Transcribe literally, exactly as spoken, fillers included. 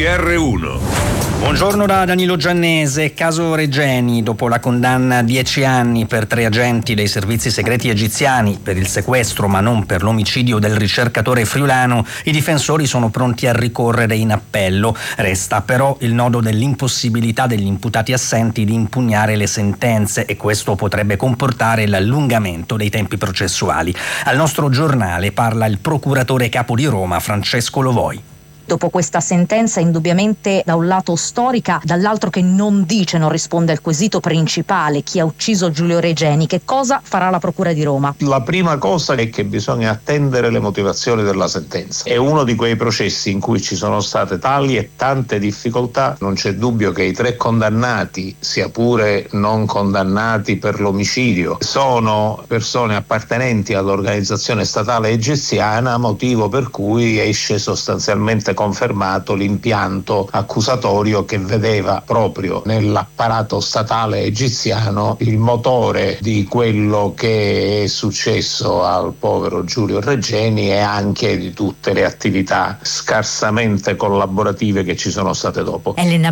R uno. Buongiorno da Danilo Giannese. Caso Regeni. Dopo la condanna a dieci anni per tre agenti dei servizi segreti egiziani per il sequestro ma non per l'omicidio del ricercatore friulano, i difensori sono pronti a ricorrere in appello. Resta però il nodo dell'impossibilità degli imputati assenti di impugnare le sentenze, e questo potrebbe comportare l'allungamento dei tempi processuali. Al nostro giornale parla il procuratore capo di Roma, Francesco Lovoi. Dopo questa sentenza indubbiamente da un lato storica, dall'altro che non dice, non risponde al quesito principale: chi ha ucciso Giulio Regeni, che cosa farà la Procura di Roma? La prima cosa è che bisogna attendere le motivazioni della sentenza. È uno di quei processi in cui ci sono state tali e tante difficoltà. Non c'è dubbio che i tre condannati, sia pure non condannati per l'omicidio, sono persone appartenenti all'organizzazione statale egiziana, motivo per cui esce sostanzialmente confermato l'impianto accusatorio che vedeva proprio nell'apparato statale egiziano il motore di quello che è successo al povero Giulio Regeni e anche di tutte le attività scarsamente collaborative che ci sono state dopo. Elena